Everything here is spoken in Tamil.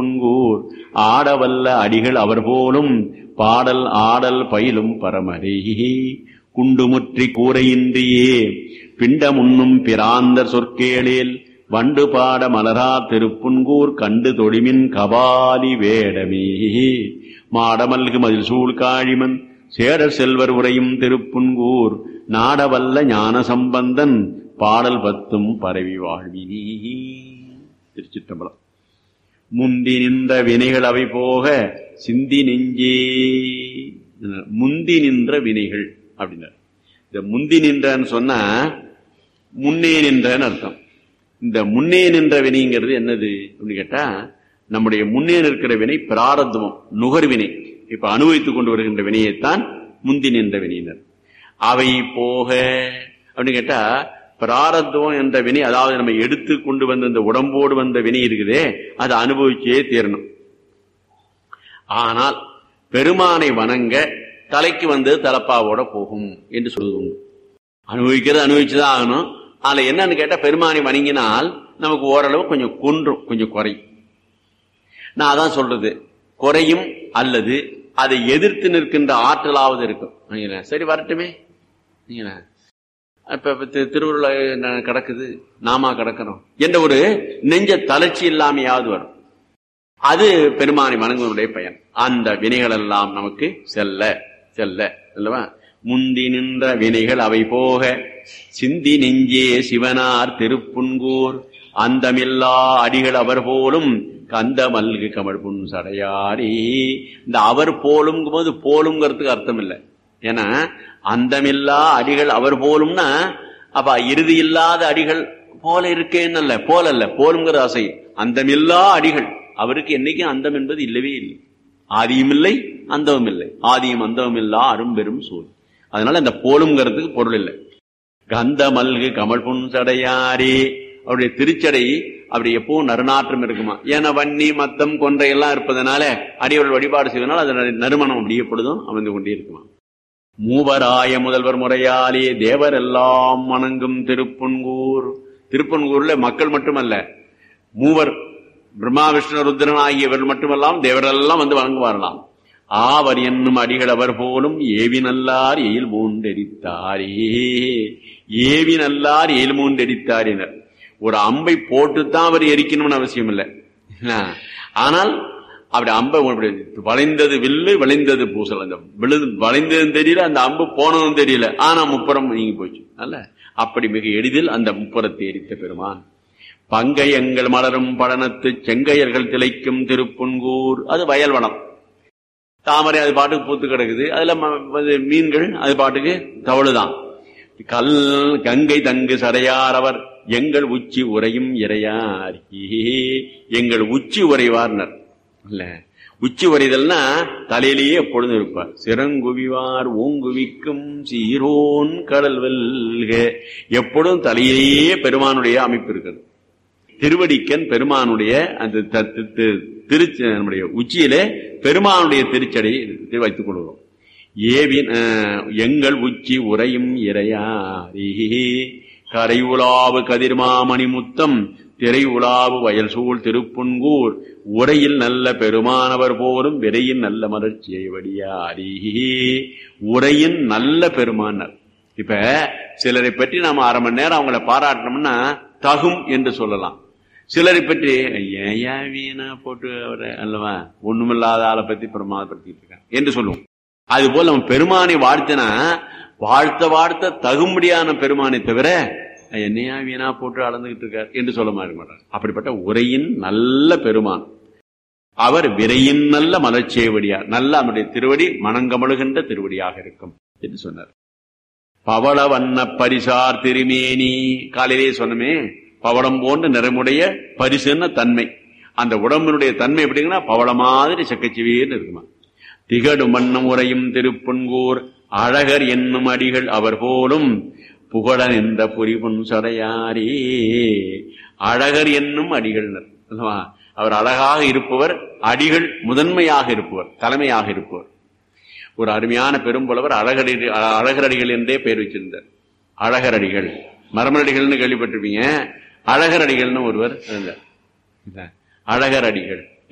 திருப்புன்கூர் ஆடவல்ல அடிகள் அவர் போலும் பாடல் ஆடல் பயிலும் பரமரே குண்டுமுற்றி கூரையின்றியே பிண்டமுன்னும் பிராந்தர் சொற்கேளேல் வண்டு பாட மலரா திருப்புன்கூர் கண்டு தொழிமின் கபாலி வேடமே மாடமல்கு மதில் சூழ் காழிமன் சேரர் செல்வர் உரையும் திருப்புன்கூர் நாடவல்ல ஞான சம்பந்தன் பாடல் பத்தும் பரவி வாழ்வினி. திருச்சிற்றம்பலம். முந்தி நின்ற வினைகள் அவை போக சிந்தி நெஞ்சே. முந்தி நின்ற வினைகள் அப்படின்னா இந்த முந்தி நின்றன்னு சொன்னா முன்னே நின்றன்னு அர்த்தம். இந்த முன்னே நின்ற வினைங்கிறது என்னது அப்படின்னு கேட்டா நம்முடைய முன்னே நிற்கிற வினை பிராரத்துவம் நுகர்வினை. இப்ப அனுபவித்துக் கொண்டு வருகின்ற வினையைத்தான் முந்தி நின்ற வினையினர். அவை போக அப்படின்னு கேட்டா பிராரத்துவம் என்ற வினை, அதாவது நம்ம எடுத்து கொண்டு வந்த இந்த உடம்போடு வந்த வினை இருக்குதே அதை அனுபவிச்சே தீரணும். ஆனால் பெருமானை வணங்க தலைக்கு வந்து தலப்பாவோட போகும் என்று சொல்லுவோம். அனுபவிக்கிறது அனுபவிச்சுதான் ஆகணும். அதுல என்னன்னு கேட்டா பெருமானை வணங்கினால் நமக்கு ஓரளவு கொஞ்சம் குன்றும், கொஞ்சம் குறையும். நான் அதான் சொல்றது, குறையும் அல்லது அதை எதிர்த்து நிற்கின்ற ஆற்றலாவது இருக்கும். சரி வரட்டுமே, இப்ப திருவுருள் கிடக்குது நாமா கிடக்கிறோம் என்ற ஒரு நெஞ்ச தளர்ச்சி இல்லாமையாவது வரும். அது பெருமானை வணங்குவனுடைய பயன். அந்த வினைகள் எல்லாம் நமக்கு செல்ல செல்ல அல்லவா. முந்தி நின்ற வினைகள் அவை போக சிந்தி நெஞ்சே சிவனார் திருப்புன்கூர் அந்தமில்லா அடிகள் அவர் போலும் கந்த மல்கு கமல் புன் சடையாரி. இந்த அவர் போலும் போது போலுங்கிறதுக்கு அர்த்தம் இல்லை. ஏன்னா அந்தமில்லா அடிகள் அவர் போலும்னா அப்ப இறுதி இல்லாத அடிகள் போல இருக்கேன்னு அல்ல, போல அல்ல, போலுங்கிற ஆசை. அந்தமில்லா அடிகள் அவருக்கு என்னைக்கும் அந்தம் என்பது இல்லவே இல்லை. ஆதியும் இல்லை அந்தமும் இல்லை. ஆதியும் அந்தமும் இல்லா அரும்பெரும் சூழ். அதனால இந்த போலுங்கிறதுக்கு பொருள் இல்லை. கந்த மல்கு கமல் புன் சடையாரி. அவருடைய திருச்சடை அப்படி எப்பவும் நறுநாற்றம் இருக்குமா. ஏன்னா வன்னி மத்தம் கொன்றை எல்லாம் இருப்பதனால அடியவர்கள் வழிபாடு செய்வதனால அது நறுமணம் அப்படி எப்பொழுதும் அமர்ந்து கொண்டே இருக்குமா. மூவராய முதல்வர் முறையாலே தேவர் எல்லாம் வணங்கும் திருப்புன்கூர். திருப்புன்கூர்ல மக்கள் மட்டுமல்ல, மூவர் பிரம்மா விஷ்ணு ருத்ரன் ஆகியவர்கள் மட்டுமல்லாம் தேவரெல்லாம் வந்து வணங்குவாரலாம். ஆவர் என்னும் அடிகள் அவர் போலும் ஏவி நல்லார் எயில் மூண்டெடித்தாரே. ஏவி நல்லார் எயில் மூண்டெடித்தாரினர். ஒரு அம்பை போட்டுத்தான் அவர் எரிக்கணும்னு அவசியம் இல்லை. ஆனால் அப்படி அம்பை வளைந்தது வில்லு வளைந்தது பூசல். அந்த வளைந்ததும் தெரியல, அந்த அம்பு போனதும் தெரியல, ஆனா முப்புறம் நீங்கி போச்சு. அல்ல அப்படி மிக எளிதில் அந்த முப்புறத்தை எரித்த பெருமான். பங்கை எங்கள் மலரும் படனத்து செங்கையர்கள் திளைக்கும் திருப்புன்கூர். அது வயல்வனம், தாமரை அது பாட்டுக்கு பூத்து கிடக்குது. அதுல மீன்கள் அது பாட்டுக்கு தவழுதான். கல் கங்கை தங்கு சடையார் அவர் எங்கள் உச்சி உரையும் இறையார். எங்கள் உச்சி உரைவார்னர் இல்ல. உச்சி உரைதல்னா தலையிலேயே எப்பொழுதும் இருப்பார். சிறங்குவிவார் ஓங்குவிக்கும் சீரோன் கடல் வெல்க. எப்பொழுதும் தலையிலேயே பெருமானுடைய அமைப்பு இருக்கிறது. திருவடிக்கன் பெருமானுடைய அந்த திருச்சி நம்முடைய உச்சியிலே பெருமானுடைய திருச்சடையை வைத்துக் கொள்கிறோம். ஏவின் எங்கள் உச்சி உரையும் இறையாரி. கரை உலாவு கதிர்மாமணி முத்தம் திரை உலாவு வயல் சூழ் திருப்புன்கூர் உரையில் நல்ல பெருமானவர் போலும் விரையின் நல்ல மலர்ச்சியை வடியாரி. உரையின் நல்ல பெருமானர். இப்ப சிலரை பற்றி நாம அரை மணி நேரம் அவங்களை பாராட்டணும்னா தகும் என்று சொல்லலாம். சிலரை பற்றி ஏயா வீணா போட்டு அல்லவா ஒண்ணுமில்லாத ஆளை பத்தி பிரமாதப்படுத்திட்டு இருக்காங்க என்று சொல்லுவோம். அது போல நம்ம பெருமானை வாழ்த்தினா வாழ்த்த தகும்படியான பெருமானை தவிர என்னையா வீணா போட்டு அளந்துகிட்டு இருக்கார் என்று சொல்ல மாட்டார். அப்படிப்பட்ட உரையின் நல்ல பெருமான் அவர் விரையின் நல்ல மலர்ச்சியவடியார். நல்ல அவருடைய திருவடி மணங்கமழுகின்ற திருவடியாக இருக்கும் என்று சொன்னார். பவள வண்ண பரிசார் திருமேனி. காலையிலே சொன்னமே, பவளம் போன்ற நிறமுடைய பரிசுன்ன தன்மை. அந்த உடம்பினுடைய தன்மை எப்படிங்கன்னா பவள மாதிரி சக்கச்சிவேன்னு இருக்குமா. திகடு மன்னம் உரையும் திருப்புன்கூர் அழகர் என்னும் அடிகள் அவர் போலும் புகழ நின்ற புரிபுன் சடையாரே. அழகர் என்னும் அடிகள் அவர் அழகாக இருப்பவர், அடிகள் முதன்மையாக இருப்பவர், தலைமையாக இருப்பவர். ஒரு அருமையான பெரும்புலவர் அழகரடிகள் என்றே பெயர் வச்சிருந்தார். அழகரடிகள், மரமரடிகள்னு கேள்விப்பட்டிருப்பீங்க. அழகரடிகள்னு ஒருவர் இருந்தார். அழகரடிகள்